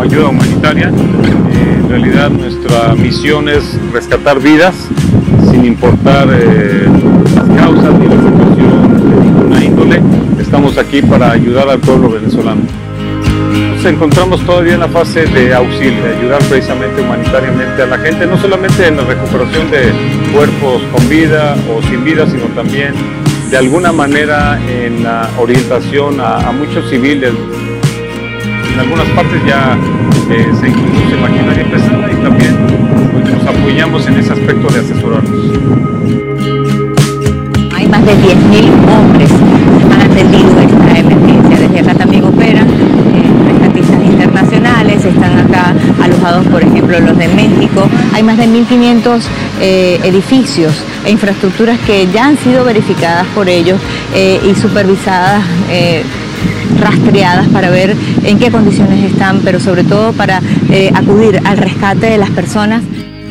como ayuda humanitaria. En realidad nuestra misión es rescatar vidas sin importar las causas ni la situación de ninguna índole. Estamos aquí para ayudar al pueblo venezolano. Nos encontramos todavía en la fase de auxilio, de ayudar precisamente humanitariamente a la gente, no solamente en la recuperación de cuerpos con vida o sin vida, sino también de alguna manera en la orientación a muchos civiles. En algunas partes ya se introduce maquinaria pesada y también pues, nos apoyamos en ese aspecto de asesorarnos. Hay más de 10.000 hombres que han atendido esta emergencia. Desde acá también operan rescatistas internacionales, están acá alojados, por ejemplo, los de México. Hay más de 1.500 edificios e infraestructuras que ya han sido verificadas por ellos y supervisadas, rastreadas para ver en qué condiciones están, pero sobre todo para acudir al rescate de las personas.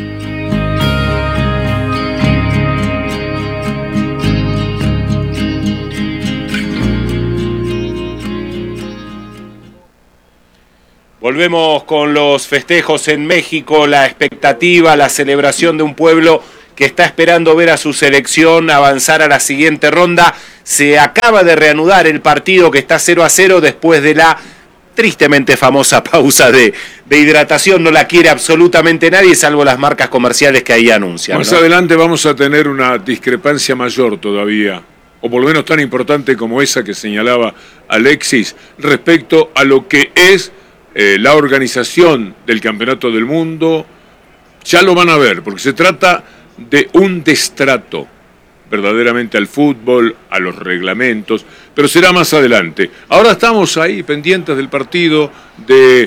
Volvemos con los festejos en México, la expectativa, la celebración de un pueblo que está esperando ver a su selección avanzar a la siguiente ronda. Se acaba de reanudar el partido que está 0-0 después de la tristemente famosa pausa de hidratación. No la quiere absolutamente nadie, salvo las marcas comerciales que ahí anuncian, Más ¿no? adelante vamos a tener una discrepancia mayor todavía, o por lo menos tan importante como esa que señalaba Alexis, respecto a lo que es la organización del Campeonato del Mundo. Ya lo van a ver, porque se trata de un destrato verdaderamente al fútbol, a los reglamentos, pero será más adelante. Ahora estamos ahí pendientes del partido de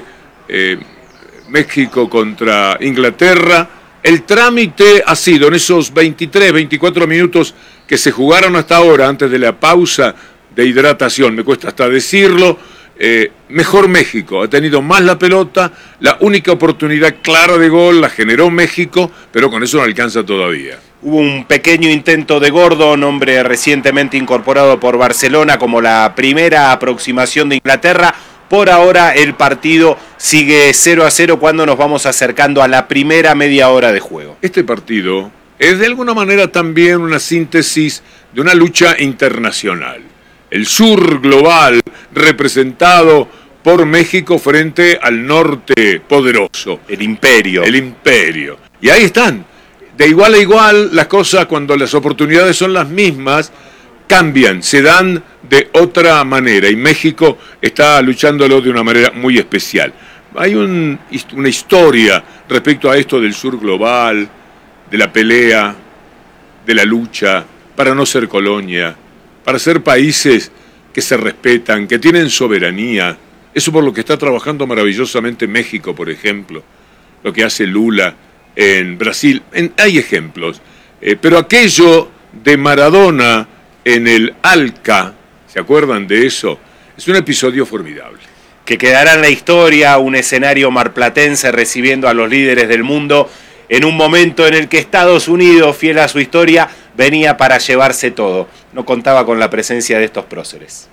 México contra Inglaterra. El trámite ha sido en esos 23, 24 minutos que se jugaron hasta ahora, antes de la pausa de hidratación, me cuesta hasta decirlo, mejor México, ha tenido más la pelota, la única oportunidad clara de gol la generó México, pero con eso no alcanza todavía. Hubo un pequeño intento de Gordon, hombre recientemente incorporado por Barcelona, como la primera aproximación de Inglaterra. Por ahora el partido sigue 0-0 cuando nos vamos acercando a la primera media hora de juego. Este partido es de alguna manera también una síntesis de una lucha internacional. El sur global representado por México frente al norte poderoso. El imperio. El imperio. Y ahí están. De igual a igual, las cosas, cuando las oportunidades son las mismas, cambian, se dan de otra manera. Y México está luchándolo de una manera muy especial. Hay una historia respecto a esto del sur global, de la pelea, de la lucha, para no ser colonia, para ser países que se respetan, que tienen soberanía. Eso por lo que está trabajando maravillosamente México, por ejemplo, lo que hace Lula en Brasil. Hay ejemplos, pero aquello de Maradona en el Alca, ¿se acuerdan de eso? Es un episodio formidable. Que quedará en la historia, un escenario marplatense recibiendo a los líderes del mundo en un momento en el que Estados Unidos, fiel a su historia, venía para llevarse todo. No contaba con la presencia de estos próceres.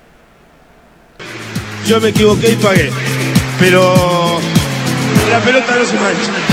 Yo me equivoqué y pagué, pero la pelota no se mancha.